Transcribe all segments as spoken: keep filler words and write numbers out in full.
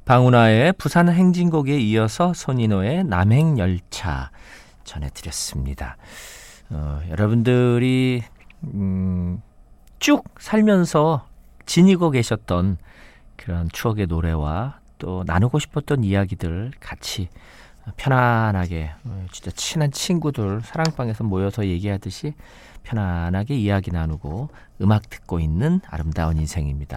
방훈아의 부산 행진곡에 이어서 손인호의 남행열차 전해드렸습니다. 어, 여러분들이 음, 쭉 살면서 지니고 계셨던 그런 추억의 노래와 또 나누고 싶었던 이야기들 같이 편안하게 진짜 친한 친구들 사랑방에서 모여서 얘기하듯이 편안하게 이야기 나누고 음악 듣고 있는 아름다운 인생입니다.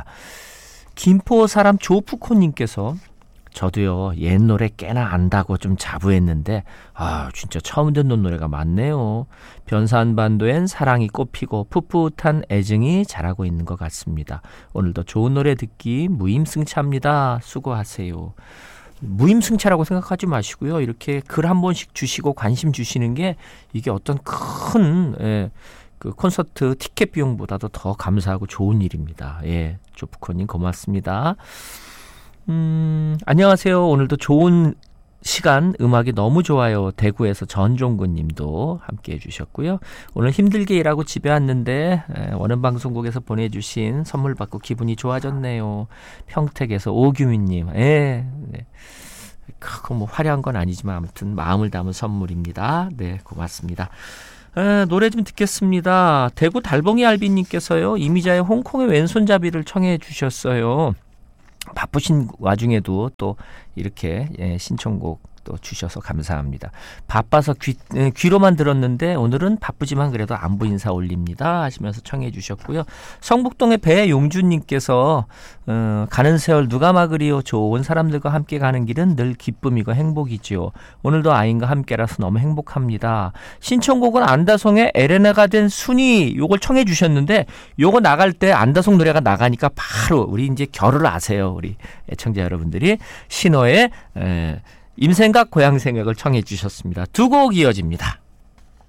김포 사람 조프코님께서 저도요 옛 노래 꽤나 안다고 좀 자부했는데 아 진짜 처음 듣는 노래가 많네요. 변산반도엔 사랑이 꽃피고 풋풋한 애증이 자라고 있는 것 같습니다. 오늘도 좋은 노래 듣기 무임승차입니다. 수고하세요. 무임승차라고 생각하지 마시고요. 이렇게 글 한 번씩 주시고 관심 주시는 게 이게 어떤 큰 예, 그 콘서트 티켓 비용보다도 더 감사하고 좋은 일입니다. 예, 조프코님 고맙습니다. 음, 안녕하세요. 오늘도 좋은 시간 음악이 너무 좋아요. 대구에서 전종근 님도 함께 해주셨고요. 오늘 힘들게 일하고 집에 왔는데 에, 원음방송국에서 보내주신 선물 받고 기분이 좋아졌네요. 평택에서 오규민 님. 예, 네. 크고 뭐 화려한 건 아니지만 아무튼 마음을 담은 선물입니다. 네, 고맙습니다. 에, 노래 좀 듣겠습니다. 대구 달봉이 알비님께서요. 이미자의 홍콩의 왼손잡이를 청해 주셨어요. 바쁘신 와중에도 또 이렇게 예, 신청곡 또 주셔서 감사합니다. 바빠서 귀, 귀로만 들었는데 오늘은 바쁘지만 그래도 안부 인사 올립니다 하시면서 청해 주셨고요. 성북동의 배용준님께서 어, 가는 세월 누가 막으리요. 좋은 사람들과 함께 가는 길은 늘 기쁨이고 행복이지요. 오늘도 아이인과 함께라서 너무 행복합니다. 신청곡은 안다송의 에레나가 된 순이 요걸 청해 주셨는데 요거 나갈 때 안다송 노래가 나가니까 바로 우리 이제 결을 아세요. 우리 애청자 여러분들이 신호의 에, 임생각 고향생각을 청해 주셨습니다. 두 곡 이어집니다.